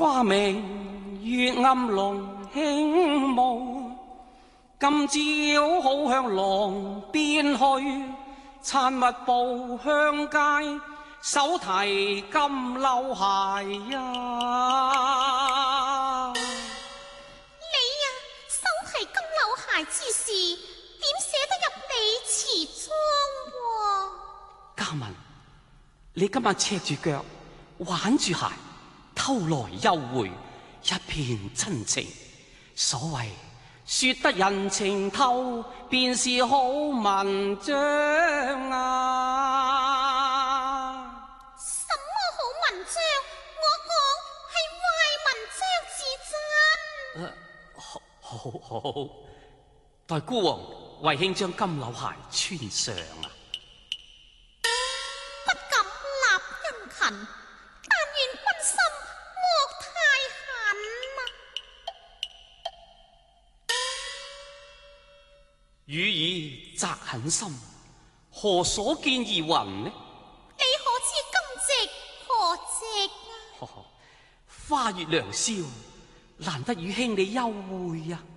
花明月暗濃輕霧，今朝好向廊邊去，撐密步向街，手提金縷鞋呀。 你呀，手提金縷鞋之事，點捨得入你池莊喎？ 嘉文，你今晚赤住腳，挽住鞋，偷來幽會，一片真情。所謂說得人情透，便是好文章啊！ 什麼好文章？我講係壞文章至真。 好，待孤王為卿將金縷鞋穿上啊！ 不敢立殷勤，但願君心莫太狠啊！ 予以責狠心，何所見而云呢？ 你可知今夕何夕啊？ 花月良宵，難得與卿你幽會啊！